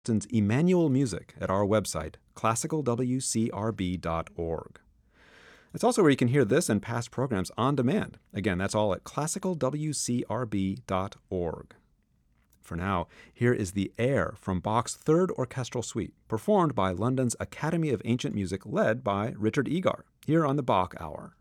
listens Emmanuel Music at our website, classicalwcrb.org. It's also where you can hear this and past programs on demand. Again, that's all at classicalwcrb.org. For now, here is the Air from Bach's Third Orchestral Suite, performed by London's Academy of Ancient Music, led by Richard Egar, here on the Bach Hour.